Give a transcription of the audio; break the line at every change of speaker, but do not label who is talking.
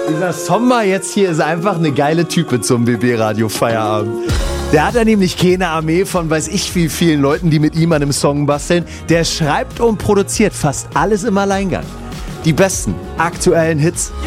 Dieser Sommer jetzt hier ist einfach eine geile Type zum BB-Radio Feierabend. Der hat ja nämlich keine Armee von weiß ich wie vielen Leuten, die mit ihm an einem Song basteln. Der schreibt und produziert fast alles im Alleingang. Die besten aktuellen Hits